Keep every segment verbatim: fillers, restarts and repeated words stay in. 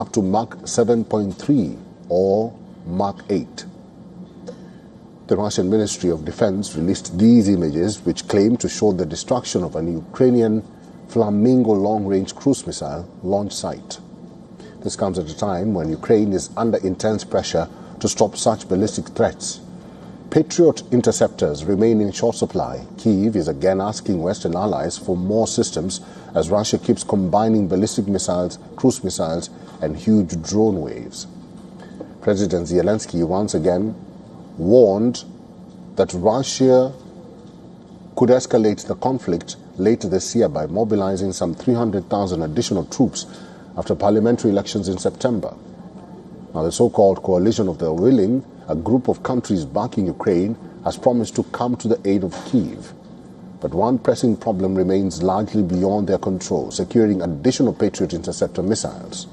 up to Mach seven point three or Mach eight. The Russian Ministry of Defense released these images, which claim to show the destruction of an Ukrainian Flamingo long-range cruise missile launch site. This comes at a time when Ukraine is under intense pressure to stop such ballistic threats. Patriot interceptors remain in short supply. Kyiv is again asking Western allies for more systems as Russia keeps combining ballistic missiles, cruise missiles, and huge drone waves. President Zelensky once again warned that Russia could escalate the conflict later this year by mobilizing some three hundred thousand additional troops after parliamentary elections in September. Now, the so-called Coalition of the Willing, a group of countries backing Ukraine, has promised to come to the aid of Kyiv. But one pressing problem remains largely beyond their control: securing additional Patriot interceptor missiles.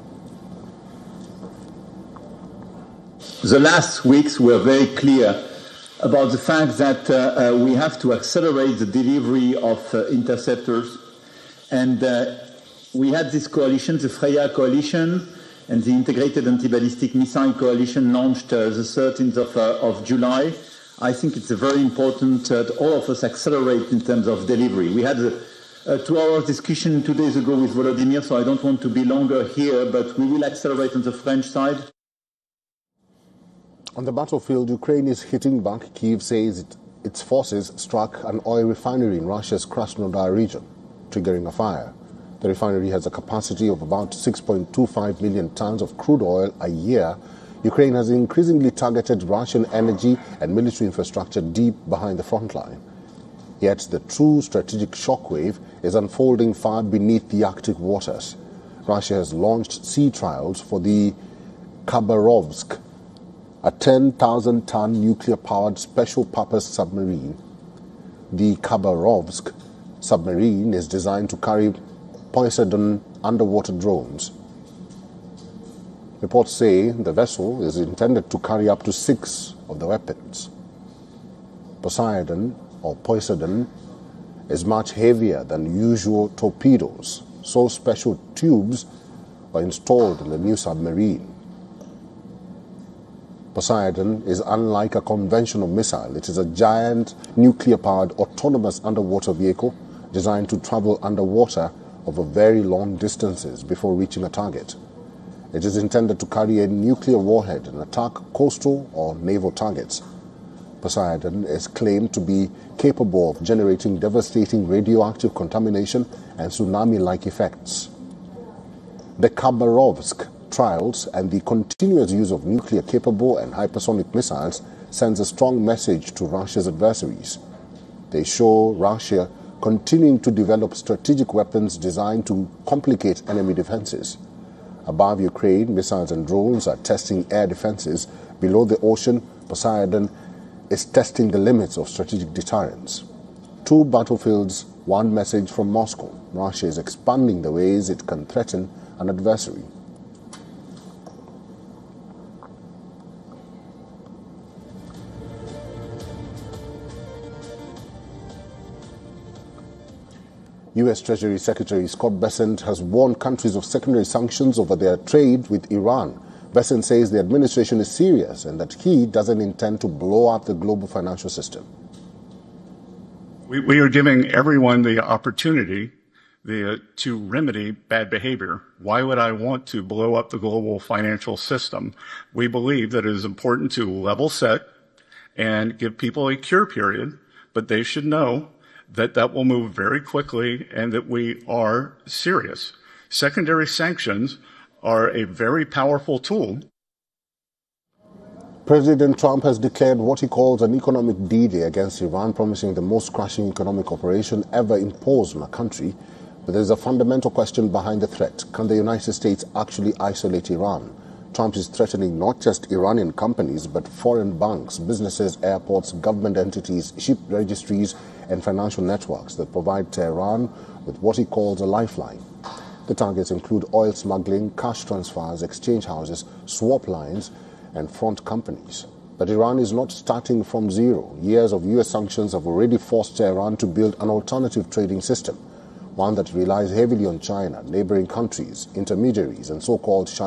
The last weeks were very clear about the fact that uh, uh, we have to accelerate the delivery of uh, interceptors. And uh, we had this coalition, the Freya coalition, and the Integrated Anti-Ballistic Missile Coalition launched uh, the thirteenth of, uh, of July. I think it's very important uh, that all of us accelerate in terms of delivery. We had a, a two-hour discussion two days ago with Volodymyr, so I don't want to be longer here, but we will accelerate on the French side. On the battlefield, Ukraine is hitting back. Kyiv says it, its forces struck an oil refinery in Russia's Krasnodar region, triggering a fire. The refinery has a capacity of about six point two five million tons of crude oil a year. Ukraine has increasingly targeted Russian energy and military infrastructure deep behind the front line. Yet the true strategic shockwave is unfolding far beneath the Arctic waters. Russia has launched sea trials for the Khabarovsk, a ten thousand ton nuclear-powered special-purpose submarine. The Khabarovsk submarine is designed to carry Poseidon underwater drones. Reports say the vessel is intended to carry up to six of the weapons. Poseidon, or Poseidon, is much heavier than usual torpedoes, so special tubes are installed in the new submarine. Poseidon is unlike a conventional missile. It is a giant nuclear-powered autonomous underwater vehicle designed to travel underwater over very long distances before reaching a target. It is intended to carry a nuclear warhead and attack coastal or naval targets. Poseidon is claimed to be capable of generating devastating radioactive contamination and tsunami-like effects. The Khabarovsk trials and the continuous use of nuclear-capable and hypersonic missiles sends a strong message to Russia's adversaries. They show Russia continuing to develop strategic weapons designed to complicate enemy defenses. Above Ukraine, missiles and drones are testing air defenses. Below the ocean, Poseidon is testing the limits of strategic deterrence. Two battlefields, one message from Moscow. Russia is expanding the ways it can threaten an adversary. U S Treasury Secretary Scott Bessent has warned countries of secondary sanctions over their trade with Iran. Bessent says the administration is serious and that he doesn't intend to blow up the global financial system. We, we are giving everyone the opportunity the, to remedy bad behavior. Why would I want to blow up the global financial system? We believe that it is important to level set and give people a cure period, but they should know that that will move very quickly and that we are serious. Secondary sanctions are a very powerful tool. President Trump has declared what he calls an economic D-Day against Iran, promising the most crushing economic operation ever imposed on a country. But there is a fundamental question behind the threat. Can the United States actually isolate Iran? Trump is threatening not just Iranian companies, but foreign banks, businesses, airports, government entities, ship registries, and financial networks that provide Tehran with what he calls a lifeline. The targets include oil smuggling, cash transfers, exchange houses, swap lines, and front companies. But Iran is not starting from zero. Years of U S sanctions have already forced Tehran to build an alternative trading system. one that relies heavily on China, neighboring countries, intermediaries, and so-called